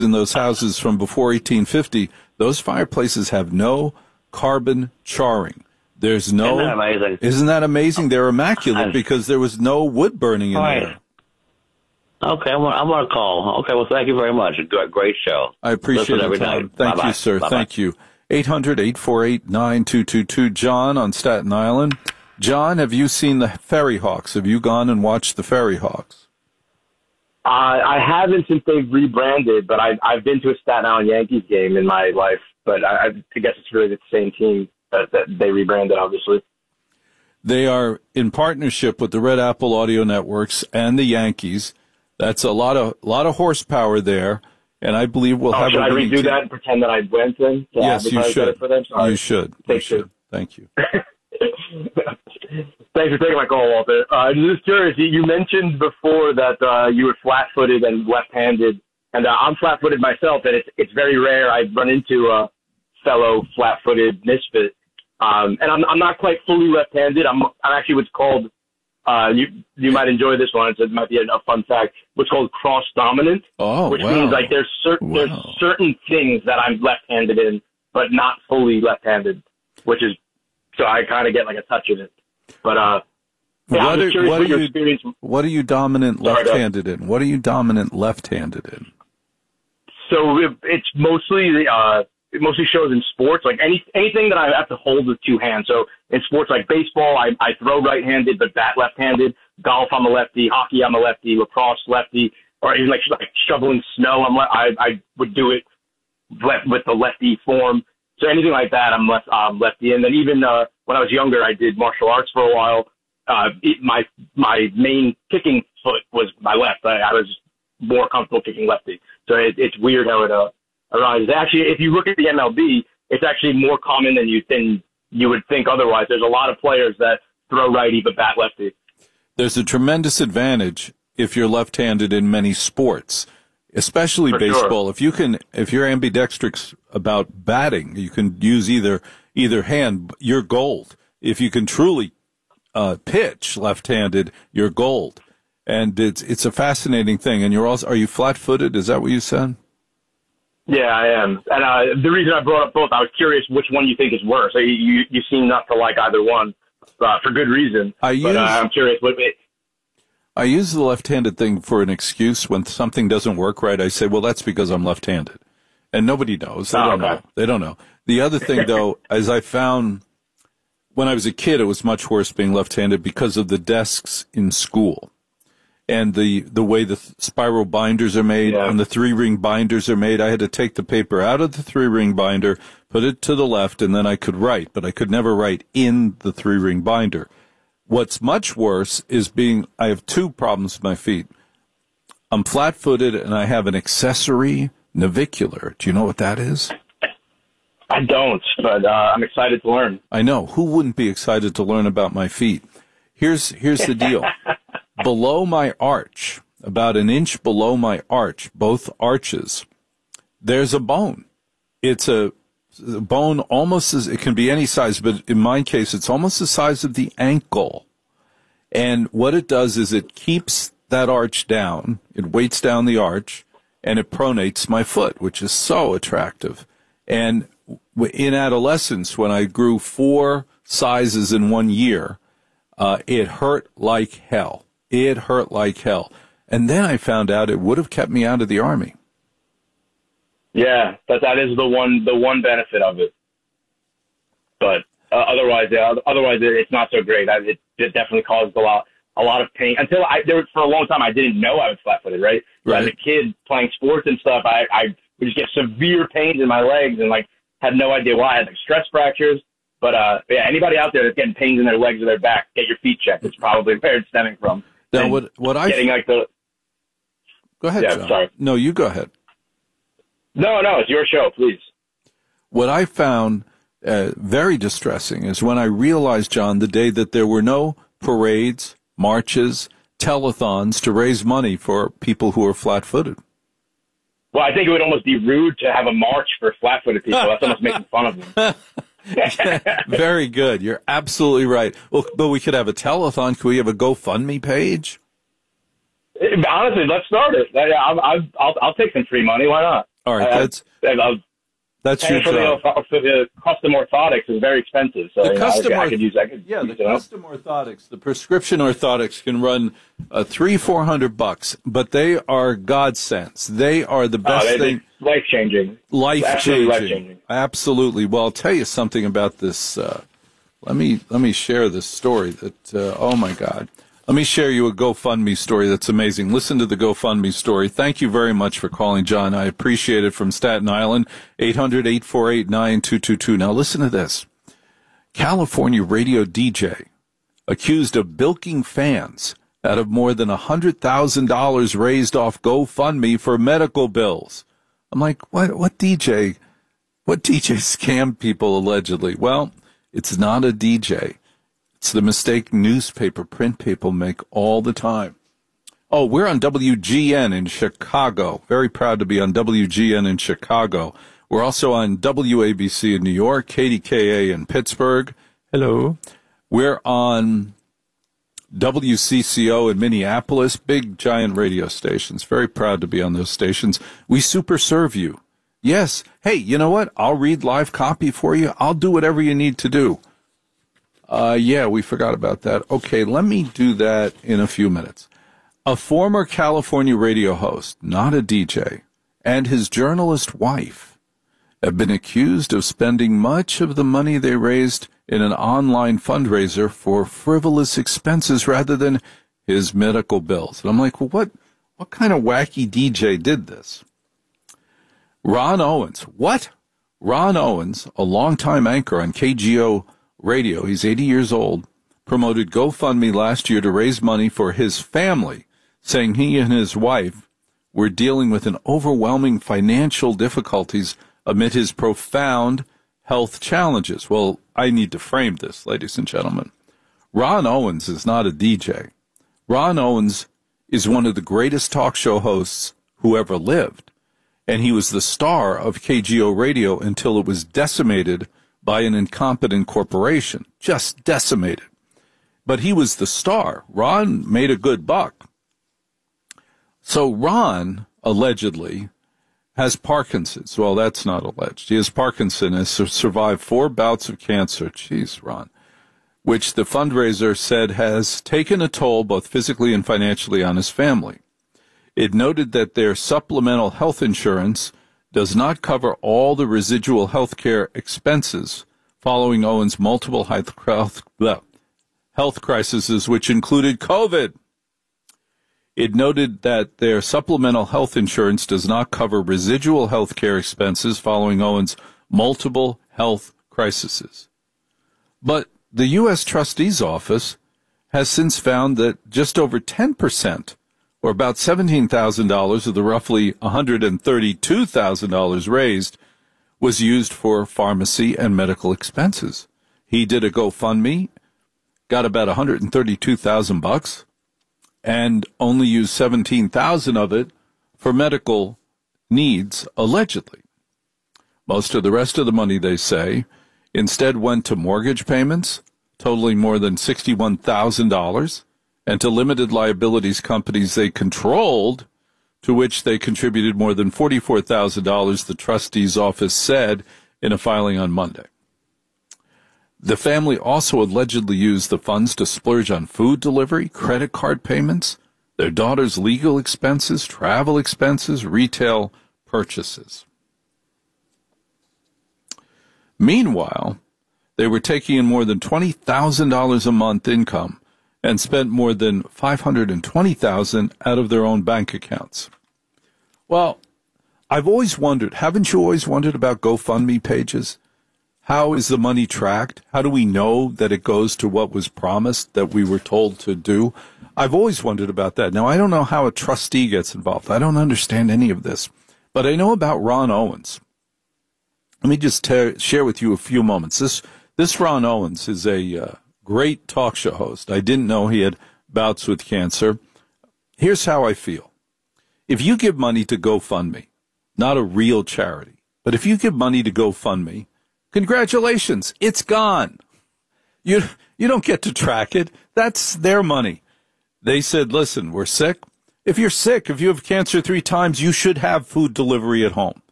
in those houses from before 1850, those fireplaces have no carbon charring. There's no. Isn't that amazing? Isn't that amazing? They're immaculate because there was no wood burning in there. Okay, I'm going to call. Okay, well, thank you very much. Great show. I appreciate it, Tom. Thank you, sir. Bye-bye. Thank you. 800-848-9222. John on Staten Island. John, have you seen the Ferry Hawks? Have you gone and watched the Ferry Hawks? I haven't since they've rebranded, but I've been to a Staten Island Yankees game in my life. But I guess it's really the same team that they rebranded, obviously. They are in partnership with the Red Apple Audio Networks and the Yankees. That's a lot of horsepower there, and I believe we'll have. Should I redo that and pretend that I went in? Yes, you should. For them? You should. Thank you. Thank you. Thanks for taking my call, Walter. I'm just curious. You mentioned before that you were flat-footed and left-handed, and I'm flat-footed myself, and it's very rare I run into a fellow flat-footed misfit. And I'm not quite fully left-handed. I'm actually what's called. You might enjoy this one. It might be a fun fact. What's called cross dominant, which means like there's certain things that I'm left-handed in, but not fully left-handed, which is so I kind of get like a touch of it. But I'm just curious what your experience. What are you dominant left-handed in? What are you dominant left-handed in? So it's mostly it mostly shows in sports, like anything that I have to hold with two hands. So in sports like baseball, I throw right-handed but bat left-handed. Golf, I'm a lefty. Hockey, I'm a lefty. Lacrosse, lefty. Or even like shoveling snow, I would do it with the lefty form. So anything like that, I'm lefty. And then even when I was younger, I did martial arts for a while. My main kicking foot was my left. I was more comfortable kicking lefty. So it's weird how it arises. Actually, if you look at the MLB, it's actually more common than you would think otherwise. There's a lot of players that throw righty but bat lefty. There's a tremendous advantage if you're left-handed in many sports, especially baseball. Sure. If you're ambidextrous about batting, you can use either hand, you're gold. If you can truly pitch left-handed, you're gold. And it's a fascinating thing. And are you flat-footed? Is that what you said? Yeah, I am. And the reason I brought up both, I was curious which one you think is worse. You seem not to like either one for good reason. I'm curious. I use the left-handed thing for an excuse. When something doesn't work right, I say, well, that's because I'm left-handed. And nobody knows. They don't know. They don't know. The other thing, though, as I found when I was a kid, it was much worse being left-handed because of the desks in school. And the way the spiral binders are made and the three-ring binders are made, I had to take the paper out of the three-ring binder, put it to the left, and then I could write. But I could never write in the three-ring binder. What's much worse is I have two problems with my feet. I'm flat-footed, and I have an accessory navicular. Do you know what that is? I don't, but I'm excited to learn. I know. Who wouldn't be excited to learn about my feet? Here's the deal. Below my arch, about an inch below my arch, both arches, there's a bone. It's a bone almost it can be any size, but in my case, it's almost the size of the ankle. And what it does is it keeps that arch down. It weights down the arch, and it pronates my foot, which is so attractive. And in adolescence, when I grew 4 sizes in 1 year, it hurt like hell. It hurt like hell. And then I found out it would have kept me out of the Army. Yeah, that is the one benefit of it. But otherwise it's not so great. It definitely caused a lot of pain. Until for a long time, I didn't know I was flat-footed, right? As a kid playing sports and stuff, I would just get severe pains in my legs and had no idea why. I had stress fractures. But anybody out there that's getting pains in their legs or their back, get your feet checked. It's probably where it's stemming from. Now, Go ahead, John. Sorry. No, you go ahead. No, it's your show, please. What I found very distressing is when I realized, John, the day that there were no parades, marches, telethons to raise money for people who are flat-footed. Well, I think it would almost be rude to have a march for flat-footed people. That's almost making fun of them. Very good. You're absolutely right. Well, but we could have a telethon. Could we have a GoFundMe page? Honestly, let's start it. I'll take some free money. Why not? All right, that's your job. For the custom orthotics is very expensive. So the custom I could use custom orthotics, the prescription orthotics can run $300-400, but they are godsends. They are the best thing. Life changing. Life changing. Absolutely. Well, I'll tell you something about this. Let me share this story that. Oh my God. Let me share you a GoFundMe story that's amazing. Listen to the GoFundMe story. Thank you very much for calling, John. I appreciate it. From Staten Island, 800-848-9222. Now listen to this. California radio DJ accused of bilking fans out of more than $100,000 raised off GoFundMe for medical bills. I'm like, what DJ scammed people allegedly? Well, it's not a DJ. It's the mistake newspaper print people make all the time. Oh, we're on WGN in Chicago. Very proud to be on WGN in Chicago. We're also on WABC in New York, KDKA in Pittsburgh. Hello. We're on WCCO in Minneapolis, big giant radio stations. Very proud to be on those stations. We super serve you. Yes. Hey, you know what? I'll read live copy for you. I'll do whatever you need to do. Yeah, we forgot about that. Okay, let me do that in a few minutes. A former California radio host, not a DJ, and his journalist wife have been accused of spending much of the money they raised in an online fundraiser for frivolous expenses rather than his medical bills. And I'm like, well, what kind of wacky DJ did this? Ron Owens. What? Ron Owens, a longtime anchor on KGO Radio, he's 80 years old, promoted GoFundMe last year to raise money for his family, saying he and his wife were dealing with an overwhelming financial difficulties amid his profound health challenges. Well, I need to frame this, ladies and gentlemen. Ron Owens is not a DJ. Ron Owens is one of the greatest talk show hosts who ever lived, and he was the star of KGO Radio until it was decimated by an incompetent corporation, just decimated. But he was the star. Ron made a good buck. So Ron, allegedly, has Parkinson's. Well, that's not alleged. He has Parkinson's, has survived 4 bouts of cancer. Jeez, Ron. Which the fundraiser said has taken a toll both physically and financially on his family. It noted that their supplemental health insurance does not cover all the residual health care expenses following Owens' multiple health crises, which included COVID. It noted that their supplemental health insurance does not cover residual health care expenses following Owens' multiple health crises. But the U.S. Trustee's Office has since found that just over 10%, or about $17,000 of the roughly $132,000 raised, was used for pharmacy and medical expenses. He did a GoFundMe, got about $132,000, and only used $17,000 of it for medical needs, allegedly. Most of the rest of the money, they say, instead went to mortgage payments, totaling more than $61,000, and to limited liabilities companies they controlled, to which they contributed more than $44,000, the trustee's office said in a filing on Monday. The family also allegedly used the funds to splurge on food delivery, credit card payments, their daughter's legal expenses, travel expenses, retail purchases. Meanwhile, they were taking in more than $20,000 a month income and spent more than $520,000 out of their own bank accounts. Well, I've always wondered, haven't you always wondered about GoFundMe pages? How is the money tracked? How do we know that it goes to what was promised, that we were told to do? I've always wondered about that. Now, I don't know how a trustee gets involved. I don't understand any of this. But I know about Ron Owens. Let me just share with you a few moments. This Ron Owens is a great talk show host. I didn't know he had bouts with cancer. Here's how I feel. If you give money to GoFundMe, not a real charity, but if you give money to GoFundMe, congratulations, it's gone. You don't get to track it. That's their money. They said, listen, we're sick. If you're sick, if you have cancer 3 times, you should have food delivery at home.